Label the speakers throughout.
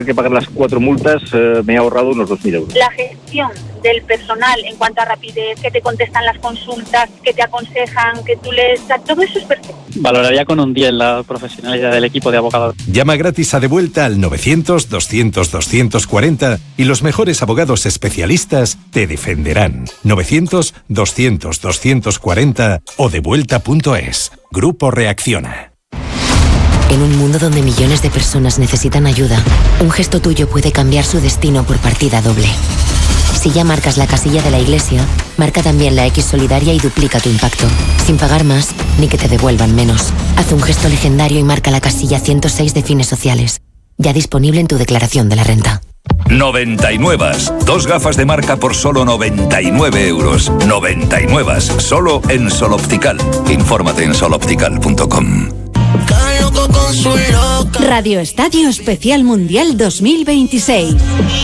Speaker 1: que pagar las 4 multas, me he ahorrado unos 2.000 euros.
Speaker 2: La gestión del personal en cuanto a rapidez, que te contestan las consultas, que te aconsejan, que tú lees, todo eso es perfecto.
Speaker 3: Valoraría con un 10 la profesionalidad del equipo de abogados.
Speaker 4: Llama gratis a Devuelta al 900-200-240 y los mejores abogados especialistas te defenderán. 900-200-240 o devuelta.es. Grupo Reacciona.
Speaker 5: En un mundo donde millones de personas necesitan ayuda, un gesto tuyo puede cambiar su destino por partida doble. Si ya marcas la casilla de la iglesia, marca también la X solidaria y duplica tu impacto, sin pagar más ni que te devuelvan menos. Haz un gesto legendario y marca la casilla 106 de Fines Sociales, ya disponible en tu declaración de la renta.
Speaker 6: 99. 2 gafas de marca por solo 99 euros. 99. Solo en Sol Optical. Infórmate en soloptical.com.
Speaker 7: Radio Estadio Especial Mundial 2026.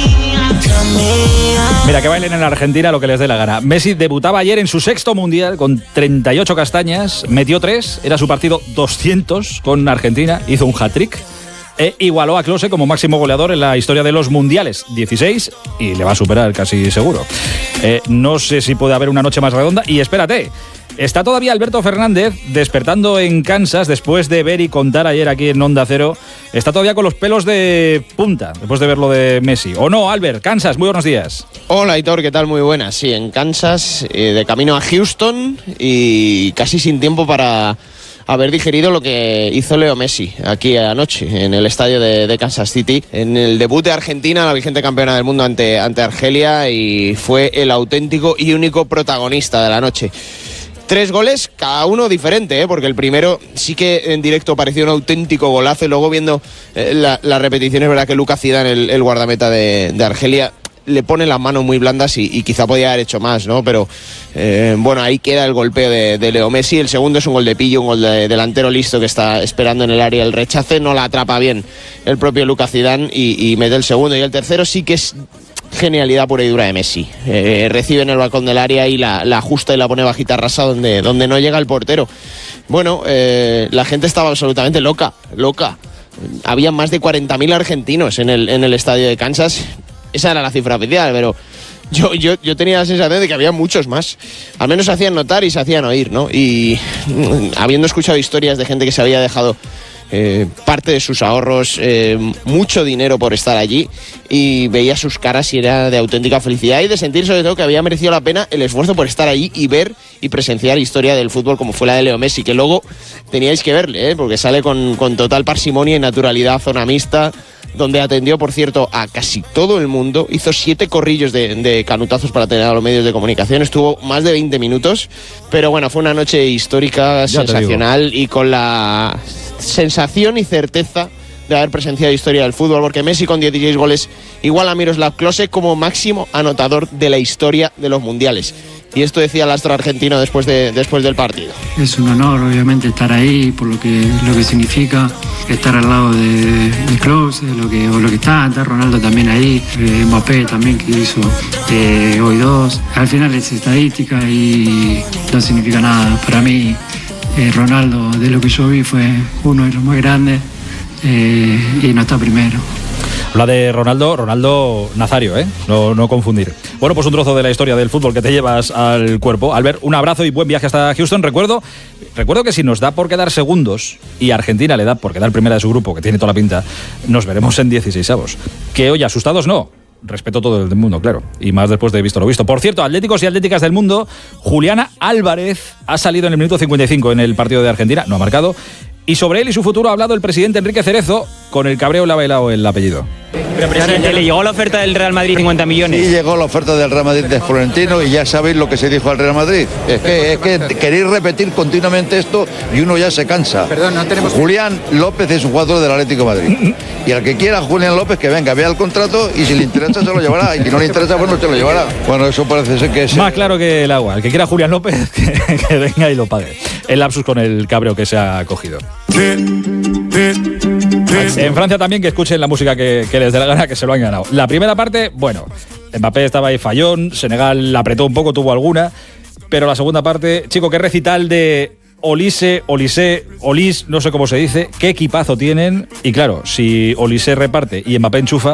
Speaker 8: Mira, que bailen en la Argentina lo que les dé la gana. Messi debutaba ayer en su 6º Mundial con 38 castañas, metió 3, era su partido 200 con Argentina, hizo un hat-trick e igualó a Klose como máximo goleador en la historia de los Mundiales, 16, y le va a superar casi seguro. No sé si puede haber una noche más redonda, y espérate, está todavía Alberto Fernández despertando en Kansas después de ver y contar ayer aquí en Onda Cero. Está todavía con los pelos de punta después de ver lo de Messi. ¿O no, Albert? Kansas, muy buenos días.
Speaker 9: Hola, Aitor, ¿qué tal? Muy buenas. Sí, en Kansas, de camino a Houston y casi sin tiempo para haber digerido lo que hizo Leo Messi aquí anoche en el estadio de Kansas City, en el debut de Argentina, la vigente campeona del mundo ante Argelia, y fue el auténtico y único protagonista de la noche. 3 goles, cada uno diferente, porque el primero sí que en directo pareció un auténtico golazo, y luego viendo la repetición es verdad que Lucas Zidane, el guardameta de Argelia, le pone las manos muy blandas y quizá podía haber hecho más, ¿no? Pero bueno, ahí queda el golpeo de Leo Messi. El segundo es un gol de pillo, un gol de delantero listo que está esperando en el área el rechace, no la atrapa bien el propio Lucas Zidane y mete el segundo. Y el tercero sí que es genialidad pura y dura de Messi. Recibe en el balcón del área y la ajusta y la pone bajita rasa donde no llega el portero. Bueno, la gente estaba absolutamente loca. Había más de 40.000 argentinos en el estadio de Kansas. Esa era la cifra oficial, pero yo tenía la sensación de que había muchos más. Al menos se hacían notar y se hacían oír, ¿no? Y habiendo escuchado historias de gente que se había dejado parte de sus ahorros, mucho dinero por estar allí, y veía sus caras y era de auténtica felicidad y de sentir sobre todo que había merecido la pena el esfuerzo por estar allí y ver y presenciar historia del fútbol como fue la de Leo Messi, que luego teníais que verle, porque sale con total parsimonia y naturalidad, zona mixta, donde atendió, por cierto, a casi todo el mundo. Hizo 7 corrillos de canutazos para tener a los medios de comunicación. Estuvo más de 20 minutos. Pero bueno, fue una noche histórica, sensacional, y con la sensación y certeza de haber presenciado historia del fútbol, porque Messi con 16 goles iguala a Miroslav Klose como máximo anotador de la historia de los mundiales. Y esto decía el astro argentino después del partido.
Speaker 10: Es un honor, obviamente, estar ahí por lo que significa estar al lado de Klose, lo que está Ronaldo también ahí, Mbappé también, que hizo hoy 2. Al final es estadística y no significa nada. Para mí, Ronaldo, de lo que yo vi, fue uno de los más grandes y no está primero.
Speaker 8: Habla de Ronaldo Nazario, no confundir. Bueno, pues un trozo de la historia del fútbol que te llevas al cuerpo. Albert, un abrazo y buen viaje hasta Houston. Recuerdo que si nos da por quedar segundos y Argentina le da por quedar primera de su grupo, que tiene toda la pinta, nos veremos en 16avos. Que oye, asustados no. Respeto todo el mundo, claro, y más después de visto lo visto. Por cierto, atléticos y atléticas del mundo, Juliana Álvarez ha salido en el minuto 55 en el partido de Argentina, no ha marcado, y sobre él y su futuro ha hablado el presidente Enrique Cerezo. Con el cabreo le ha bailado el apellido.
Speaker 11: Pero presidente, ¿le llegó la oferta del Real Madrid 50 millones?
Speaker 12: Sí, llegó la oferta del Real Madrid de Florentino y ya sabéis lo que se dijo al Real Madrid. Es que queréis repetir continuamente esto y uno ya se cansa.
Speaker 11: Perdón, no tenemos...
Speaker 12: Julián López es un jugador del Atlético de Madrid. Y al que quiera Julián López, que venga, vea el contrato y si le interesa se lo llevará. Y si no le interesa, pues no se lo llevará. Bueno, eso parece ser que es...
Speaker 8: Más claro que el agua. El que quiera Julián López, que venga y lo pague. El lapsus con el cabreo que se ha cogido. En Francia también, que escuchen la música que les dé la gana, que se lo han ganado. La primera parte, bueno, Mbappé estaba ahí fallón, Senegal la apretó un poco, tuvo alguna, pero la segunda parte, chico, qué recital de Olise, no sé cómo se dice, qué equipazo tienen, y claro, si Olise reparte y Mbappé enchufa,